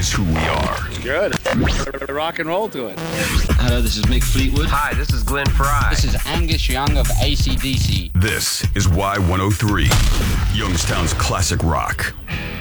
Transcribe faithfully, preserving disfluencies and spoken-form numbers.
is who we are. Good. Rock and roll to it. Hello, this is Mick Fleetwood. Hi, this is Glenn Fry. This is Angus Young of A C D C. This is Y one oh three, Youngstown's classic rock.